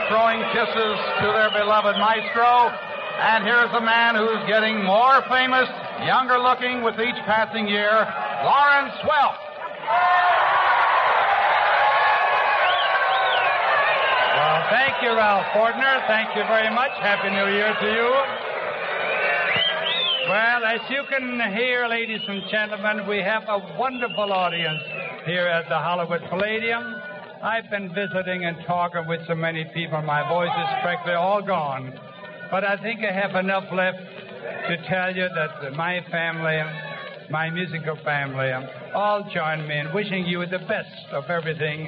throwing kisses to their beloved maestro. And here's a man who's getting more famous, younger looking with each passing year, Lawrence Welk. Well, thank you, Ralph Fortner. Thank you very much. Happy New Year to you. Well, as you can hear, ladies and gentlemen, we have a wonderful audience here at the Hollywood Palladium. I've been visiting and talking with so many people. My voice is practically all gone. But I think I have enough left to tell you that my family, my musical family, all join me in wishing you the best of everything